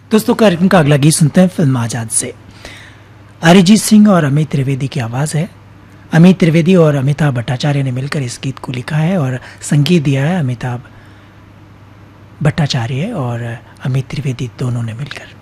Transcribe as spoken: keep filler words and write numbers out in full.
दोस्तों, कार्यक्रम का अगला गीत सुनते हैं फिल्म आजाद से। अरिजीत सिंह और अमित त्रिवेदी की आवाज़ है। अमित त्रिवेदी और अमिताभ भट्टाचार्य ने मिलकर इस गीत को लिखा है और संगीत दिया है अमिताभ भट्टाचार्य और अमित त्रिवेदी दोनों ने मिलकर।